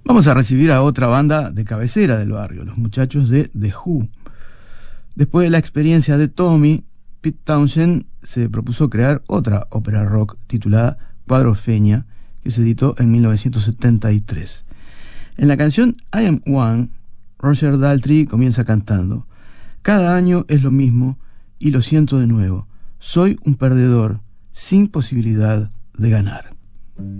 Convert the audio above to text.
Vamos a recibir a otra banda de cabecera del barrio, los muchachos de The Who. Después de la experiencia de Tommy, Pete Townshend se propuso crear otra ópera rock titulada Quadrophenia, que se editó en 1973. En la canción I Am One, Roger Daltrey comienza cantando: cada año es lo mismo y lo siento de nuevo. Soy un perdedor sin posibilidad de ganar.